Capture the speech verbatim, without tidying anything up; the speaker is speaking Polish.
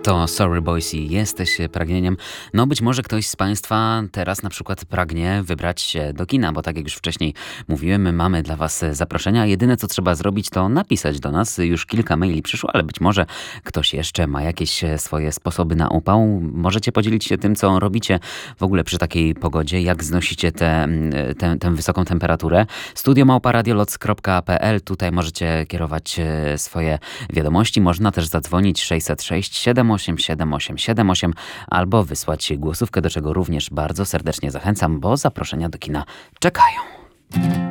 To Sorry Boys i Jesteś pragnieniem. No być może ktoś z Państwa teraz na przykład pragnie wybrać się do kina, bo tak jak już wcześniej mówiłem, my mamy dla Was zaproszenia. Jedyne co trzeba zrobić to napisać do nas. Już kilka maili przyszło, ale być może ktoś jeszcze ma jakieś swoje sposoby na upał. Możecie podzielić się tym, co robicie w ogóle przy takiej pogodzie, jak znosicie tę te, tę wysoką temperaturę. studio małpa radioloc kropka p l. Tutaj możecie kierować swoje wiadomości. Można też zadzwonić sześćset sześć siedem osiem siedem osiem siedem osiem albo wysłać głosówkę, do czego również bardzo serdecznie zachęcam, bo zaproszenia do kina czekają.